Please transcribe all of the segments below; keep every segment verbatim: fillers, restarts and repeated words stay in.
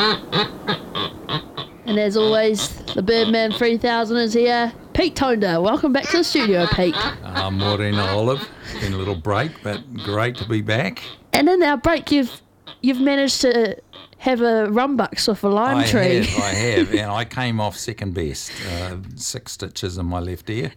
And as always, the Birdman three thousand is here. Pete Tonda, welcome back to the studio, Pete. Uh, Morena Olive, been a little break, but great to be back. And in our break, you've you've managed to have a rumbucks with a lime I tree. have, I have, and I came off second best, uh, six stitches in my left ear.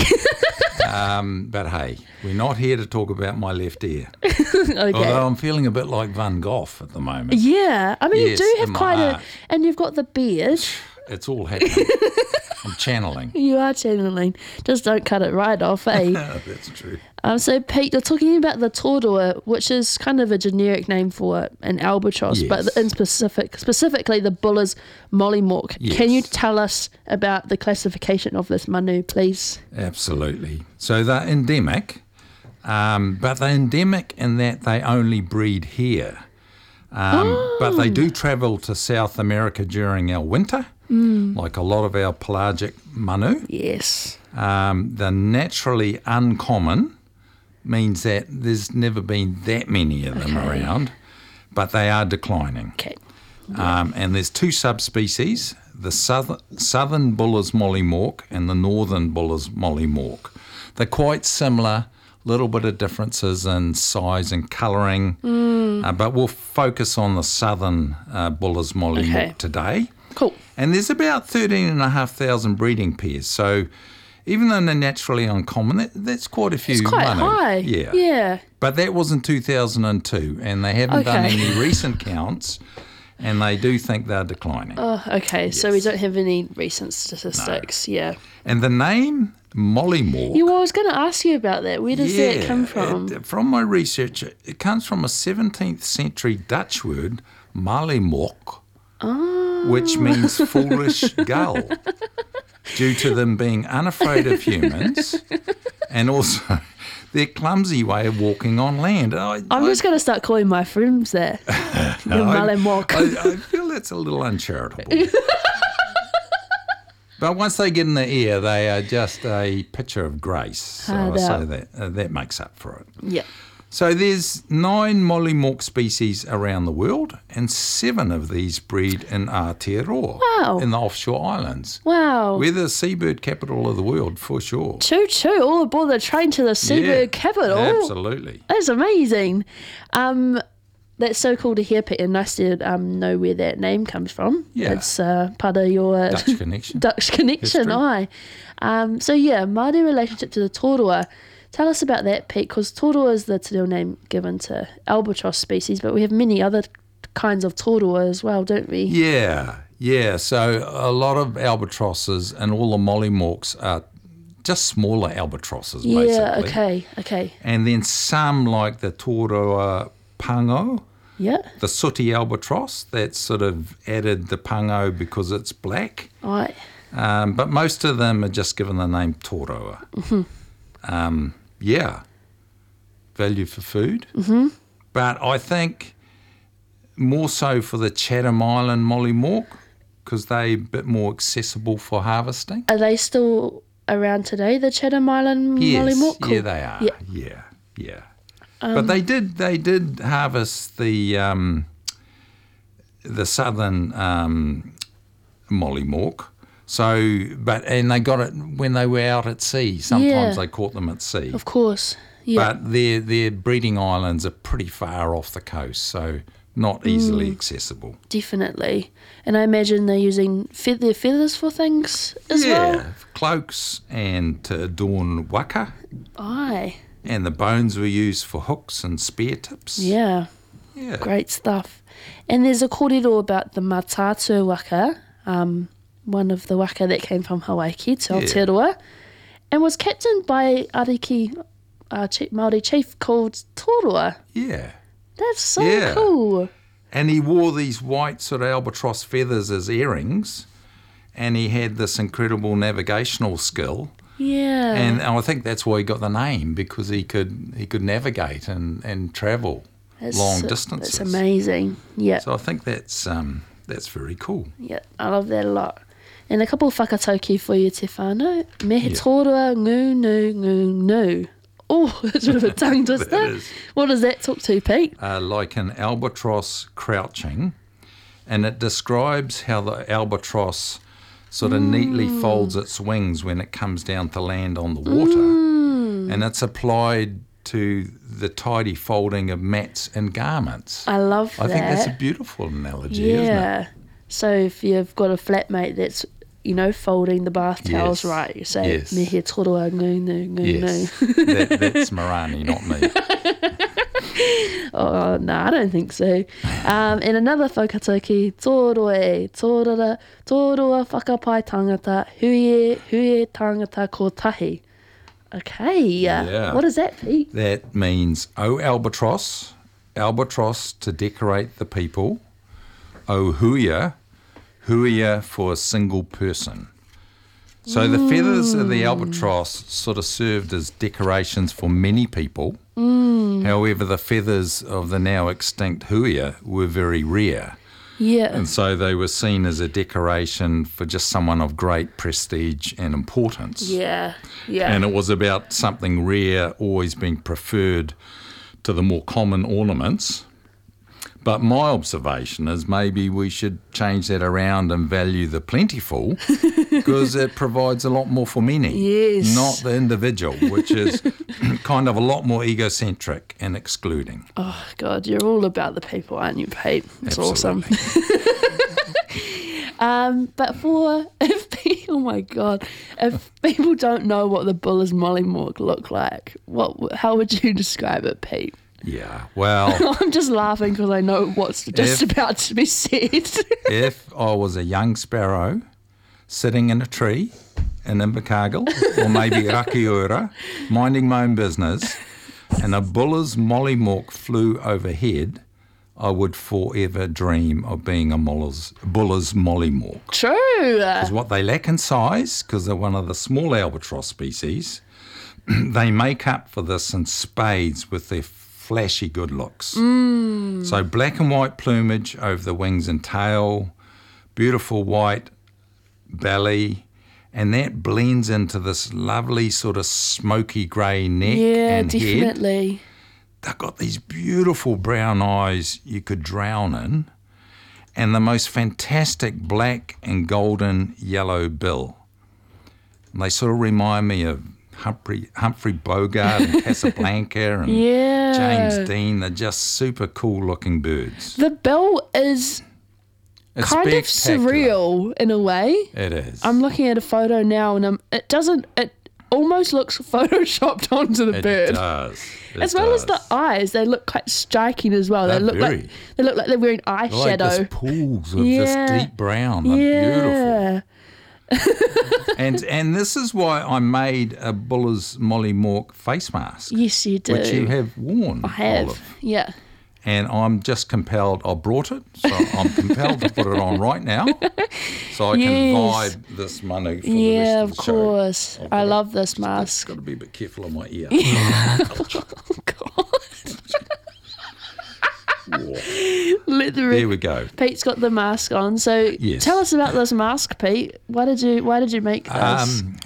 um, but hey, we're not here to talk about my left ear. Okay. Although I'm feeling a bit like Van Gogh at the moment. Yeah, I mean Yes, you do have in my quite heart. a, and you've got the beard. It's all happening. I'm channeling. You are channeling. Just don't cut it right off, eh? That's true. Um, so, Pete, you're talking about the tortoise, which is kind of a generic name for an albatross, Yes. but in specific, specifically the Buller's mollymawk. Yes. Can you tell us about the classification of this manu, please? Absolutely. So they're endemic, um, but they're endemic in that they only breed here. Um, Oh. But they do travel to South America during our winter, Mm. like a lot of our pelagic manu. Yes. Um, they're naturally uncommon, means that there's never been that many of them Okay. around, but they are declining. Okay. Um, and there's two subspecies, the southern, southern Buller's mollymawk and the northern Buller's mollymawk. They're quite similar, little bit of differences in size and colouring, Mm. uh, but we'll focus on the southern uh, Buller's mollymawk Okay. today. Cool. And there's about thirteen and a half thousand breeding pairs. So even though they're naturally uncommon, that, that's quite a few. It's quite manu. high. Yeah. Yeah. But that was in two thousand two, and they haven't done Okay. any recent counts, and they do think they're declining. Oh, okay. So we Yes. don't have any recent statistics. Yeah. And the name mollymawk. You, I was going to ask you about that. Where does that yeah, come from? it- from my research, it comes from a seventeenth century Dutch word, mallemok, Oh. which means foolish gull, due to them being unafraid of humans and also their clumsy way of walking on land. I, I'm I, just going to start calling my friends that. The I, mollymawk. I, I feel that's a little uncharitable. But once they get in the ear, they are just a picture of grace. So Hard I say out. that uh, that makes up for it. Yeah. So there's nine mollymawk species around the world, and seven of these breed in Aotearoa, Wow. in the offshore islands. Wow. We're the seabird capital of the world, for sure. Choo choo, all aboard the train to the seabird Yeah, capital. Absolutely. That's amazing. Um, that's so cool to hear, Pete, and nice to um, know where that name comes from. Yeah. It's uh, part of your Dutch connection. Dutch connection, History. aye. Um, so, yeah, Māori relationship to the tortoise. Tell us about that, Pete, because tortoise is the te reo name given to albatross species, but we have many other kinds of tortoise as well, don't we? Yeah, yeah. So a lot of albatrosses and all the mollymawks are just smaller albatrosses, Yeah, basically. okay, okay. And then some, like the Toroa pango, Yeah, the sooty albatross, that's sort of added the pango because it's black. aye. Um, but most of them are just given the name Toroa. Mm-hmm. Um, yeah, value for food. Mm-hmm. But I think more so for the Chatham Island mollymawk because they're a bit more accessible for harvesting. Are they still around today, the Chatham Island mollymawk? Yes, yeah, they are. Yeah. Yeah, yeah. but they did they did harvest the um, the southern um, mollymawk. So, but and they got it when they were out at sea. Sometimes Yeah. they caught them at sea. Of course. Yeah. But their their breeding islands are pretty far off the coast, so not easily Mm. accessible. Definitely. And I imagine they're using fe- their feathers for things as yeah, well. cloaks and to adorn waka, Aye. and the bones were used for hooks and spear tips. Yeah. Yeah. Great stuff. And there's a kōrero about the Matatu waka, um, one of the waka that came from Hawaii to Aotearoa, and was captained by Ariki, uh, chief, Māori chief called Torua. Yeah. That's so Yeah. cool. And he wore these white sort of albatross feathers as earrings, and he had this incredible navigational skill. Yeah. And I think that's why he got the name, because he could he could navigate and, and travel That's- long distances. That's amazing. Yeah. So I think that's um, that's very cool. Yeah, I love that a lot. And a couple of whakatauki for you, te whānau. Me he Yeah. tōrua ngū nū ngū nū. Oh, that's a bit of a tongue twister. That is. What does that talk to, Pete? Uh, like an albatross crouching and it describes how the albatross sort of mm. neatly folds its wings when it comes down to land on the water. Mm. And it's applied to the tidy folding of mats and garments. I love I that. think that's a beautiful analogy, yeah. isn't it? So if you've got a flatmate that's, you know, folding the bath towels Yes. right, you say, Yes. me he toroa ngu ngu ngu Yes, ngu. that, that's Marani, not me. Oh, no, I don't think so. Um, and another whakatauki, tōroe, tōrara, tōroa whakapai tangata, huie, huie tangata ko tahi. Okay, Yeah. What is that, Pete? That means, O albatross, albatross to decorate the people, O huia, huia for a single person. So the feathers of the albatross sort of served as decorations for many people. Mm. However, the feathers of the now extinct huia were very rare. Yeah. And so they were seen as a decoration for just someone of great prestige and importance. Yeah, yeah. And it was about something rare always being preferred to the more common ornaments. But my observation is maybe we should change that around and value the plentiful because it provides a lot more for many, Yes. not the individual, which is kind of a lot more egocentric and excluding. Oh, God, you're all about the people, aren't you, Pete? It's Absolutely. awesome. um, but for, if people, oh my God, if people don't know what the Buller's Mollymawk look like, what? how would you describe it, Pete? Yeah, well, I'm just laughing because I know what's just If- about to be said. if I was a young sparrow sitting in a tree in Invercargill or maybe Rakiura, minding my own business, and a buller's mollymawk flew overhead, I would forever dream of being a muller's, buller's mollymawk. True. Because what they lack in size, because they're one of the small albatross species, they make up for this in spades with their flashy good looks. Mm. So black and white plumage over the wings and tail, beautiful white belly, and that blends into this lovely sort of smoky grey neck Yeah, and head. definitely. They've got these beautiful brown eyes you could drown in, and the most fantastic black and golden yellow bill. And they sort of remind me of Humphrey Humphrey Bogart and Casablanca and Yeah. James Dean. They're just super cool looking birds. The bill is It's kind of spectacular. surreal in a way. It is. I'm looking at a photo now, and um, it doesn't. It almost looks photoshopped onto the it bird. does. It As well as the does. eyes, they look quite striking as well. They're they look very. like they look like they're wearing Like eyeshadow. this pools of Yeah. this deep brown. They're beautiful. yeah. And and this is why I made a Buller's Mollymawk face mask, Yes, you do. which you have worn, I have. Olive. Yeah. And I'm just compelled, I brought it, so I'm compelled to put it on right now so I can Yes. vibe this manu for the Yeah, rest of of the show. course. I've I gotta- love this mask. Got to be a bit careful of my ear. Oh, God. Let the There we go. Pete's got the mask on. So Yes. tell us about this mask, Pete. Why did you Why did you make this? Um,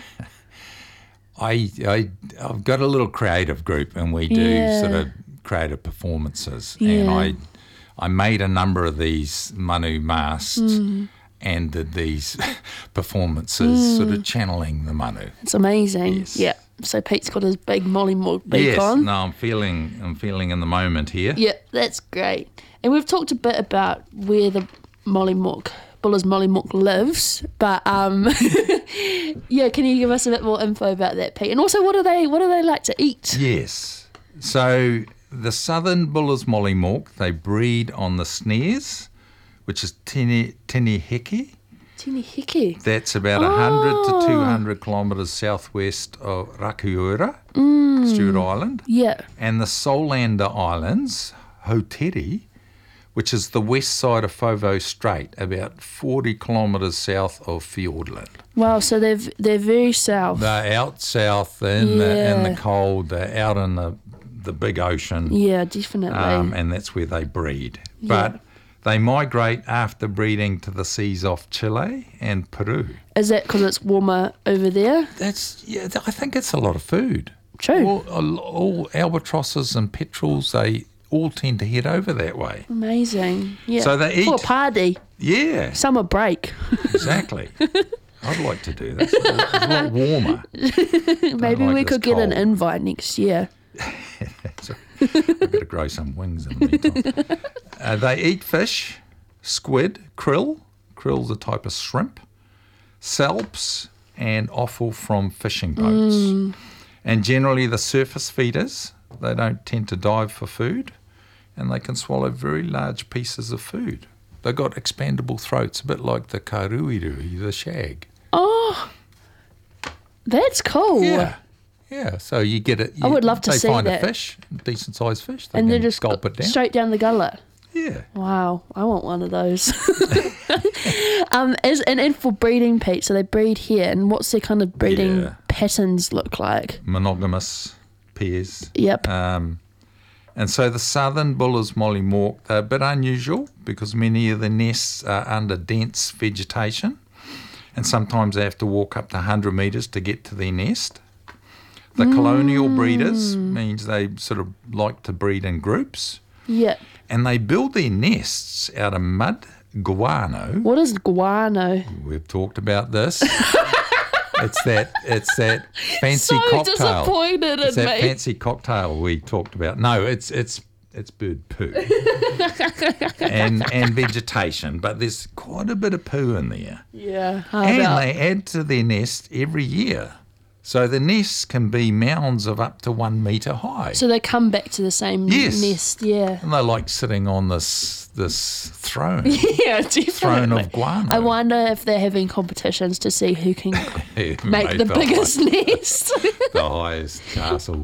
I, I, I've got a little creative group and we do Yeah. sort of creative performances. Yeah. And I I made a number of these Manu masks Mm. and did these performances sort of channeling the Manu. It's amazing. Yes. Yeah. So Pete's got his big Mollymawk beak Yes, on. no, I'm feeling I'm feeling in the moment here. Yeah, that's great. And we've talked a bit about where the Mollymawk, Buller's Mollymawk lives, but um, yeah, can you give us a bit more info about that, Pete? And also, what do they what do they like to eat? Yes. So the southern Buller's Mollymawk, they breed on the snares, which is Tini Tinihiki. Tini hiki. That's about one hundred Oh. to two hundred kilometres southwest of Rakiura, Mm. Stewart Island, Yeah. and the Solander Islands, Hoteri, which is the west side of Fovo Strait, about forty kilometres south of Fiordland. Wow. So they're they're very south. They're out south, they're in, the, in Yeah. the cold, they're out in the, the big ocean, Yeah, definitely. um, and that's where they breed. But they migrate after breeding to the seas off Chile and Peru. Is that because it's warmer over there? That's yeah. th- I think it's a lot of food. True. All, all, all albatrosses and petrels, they all tend to head over that way. Amazing. Yeah. So they For a eat- party, Yeah, summer break. exactly. I'd like to do this. It's a lot warmer. Maybe like we this could get an cold. invite next year. So I've got to grow some wings in the meantime. Uh, they eat fish, squid, krill. Krill's a type of shrimp, salps, and offal from fishing boats. Mm. And generally the surface feeders, they don't tend to dive for food, and they can swallow very large pieces of food. They've got expandable throats, a bit like the karuirui, the shag. Oh, that's cool. Yeah. Yeah, so you get it. You, I would love to they see find that. a fish, decent sized fish. They And can then just gulp it down. straight down the gullet. Yeah. Wow, I want one of those. um, is, and, and for breeding, Pete, so they breed here, and what's their kind of breeding Yeah. patterns look like? Monogamous pairs. Yep. Um, and so the southern Buller's mollymawk, they're a bit unusual because many of the nests are under dense vegetation, and sometimes they have to walk up to one hundred metres to get to their nest. The colonial breeders means they sort of like to breed in groups, Yep. and they build their nests out of mud, guano. What is guano? We've talked about this. It's that it's that fancy So cocktail. disappointed It's in that me. fancy cocktail we talked about. No, it's it's it's bird poo and and vegetation, but there's quite a bit of poo in there. Yeah. Hard And out. they add to their nest every year. So the nests can be mounds of up to one metre high. So they come back to the same Yes. nest, yeah. And they like sitting on this this throne. Yeah, definitely. Throne of guano. I wonder if they're having competitions to see who can Who make made the biggest nest. the highest castle.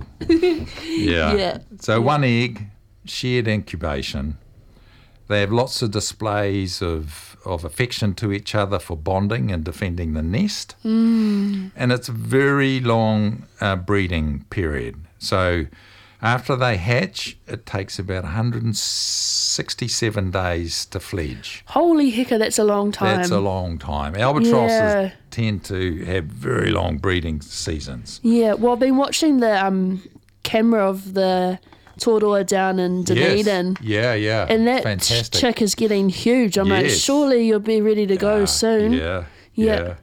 Yeah. Yeah. So one egg, shared incubation. They have lots of displays of, of affection to each other for bonding and defending the nest. Mm. And it's a very long uh, breeding period. So after they hatch, it takes about one hundred sixty-seven days to fledge. Holy hecker, that's a long time. That's a long time. Albatrosses Yeah. tend to have very long breeding seasons. Yeah, well, I've been watching the um, camera of the Toroa down in Dunedin. Yes. Yeah, yeah. And that Fantastic. chick is getting huge. I'm like, Yes. surely you'll be ready to go Ah, soon. Yeah, Yeah. yeah.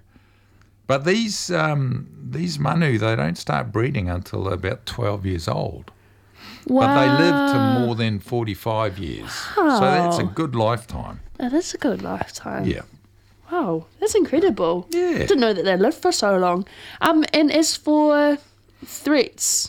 But these um, these manu, they don't start breeding until they're about twelve years old. Wow. But they live to more than forty-five years. So that's a good lifetime. That is a good lifetime. Yeah. Wow, that's incredible. Yeah. Didn't know that they lived for so long. Um, and as for threats,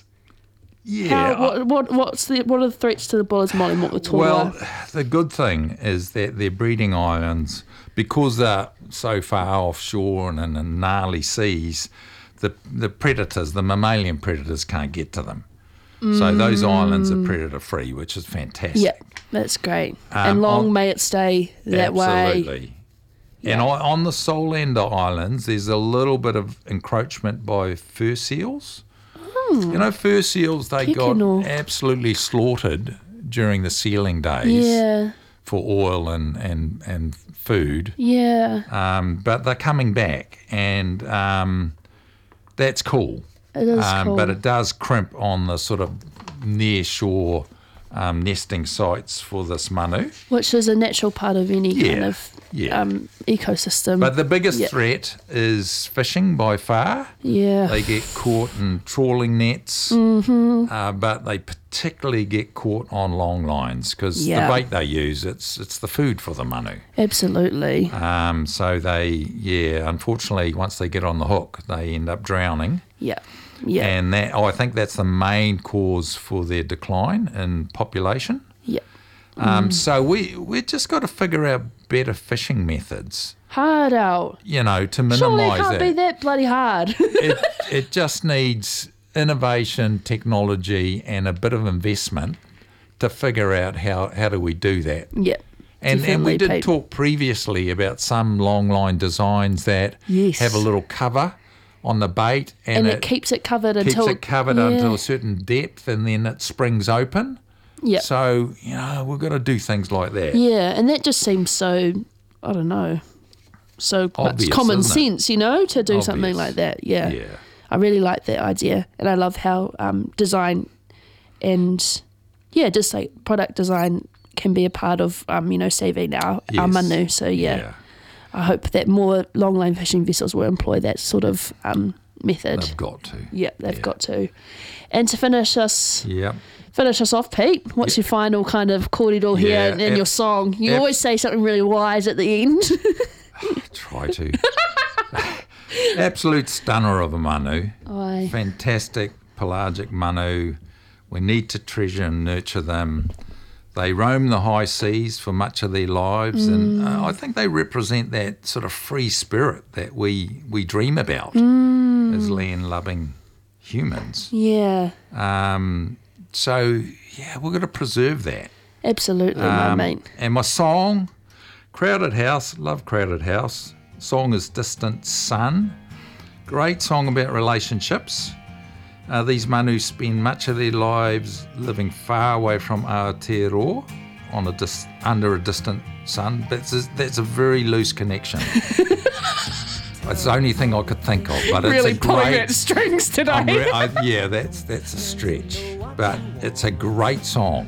Yeah. how, what, what what's the what are the threats to the Buller's mollymawk with Toroa? Well, the good thing is that their breeding islands, because they're so far offshore and in the gnarly seas, the the predators, the mammalian predators, can't get to them. So those islands are predator free, which is fantastic. yeah, that's great. Um, and long on- may it stay that way. Absolutely. And Yeah. on on the Solander Islands, there's a little bit of encroachment by fur seals. You know, fur seals, they got Kikino. absolutely slaughtered during the sealing days Yeah, for oil and, and, and food. yeah, Um, but they're coming back, and um, that's cool. it is Um, cool. But it does crimp on the sort of near shore um, nesting sites for this manu. Which is a natural part of any kind Yeah, of yeah. um, ecosystem. But the biggest Yeah. threat is fishing by far. yeah, They get caught in trawling nets, mm-hmm. uh, but they particularly get caught on long lines because Yeah. the bait they use, it's it's the food for the manu. absolutely. Um, so they, yeah, unfortunately, once they get on the hook, they end up drowning. Yeah, yeah, And that, oh, I think that's the main cause for their decline in population. yeah. Um, So we we just got to figure out better fishing methods, Hard out. you know, to Surely it minimise can't that. be that bloody hard. it, it just needs innovation, technology, and a bit of investment to figure out how, how do we do that. yeah. And, and we definitely, did Pete. talk previously about some long line designs that Yes. have a little cover on the bait, and, and it, keeps it covered keeps until it covered yeah. until a certain depth, and then it springs open. Yeah. So, you know, we've got to do things like that. Yeah, and that just seems so, I don't know, so Obvious, much common isn't it? sense, you know, to do something Obvious. like that. Yeah. Yeah. I really like that idea, and I love how um, design and yeah, just like product design can be a part of, um, you know, saving our, Yes. our manu. So, yeah, Yeah. I hope that more long-line fishing vessels will employ that sort of um, method. They've got to. Yeah, they've Yeah. got to. And to finish us Yep. finish us off, Pete, what's your final kind of kōrero here Yeah, and, and ab- your song? You ab- always say something really wise at the end. Try to. Absolute stunner of a manu. Aye. Fantastic pelagic manu. We need to treasure and nurture them. They roam the high seas for much of their lives, Mm. and uh, I think they represent that sort of free spirit that we, we dream about Mm. as land-loving humans. Yeah, Um, so, yeah, we've got to preserve that. absolutely, my Um, mate. And my song, Crowded House, love Crowded House. Song is Distant Sun. Great song about relationships. Uh, these manu spend much of their lives living far away from Aotearoa on a dis- under a distant sun. That's a, that's a very loose connection. It's the only thing I could think of, but Really it's a pulling great. at strings today. I'm re- I, yeah, that's that's a stretch, but it's a great song.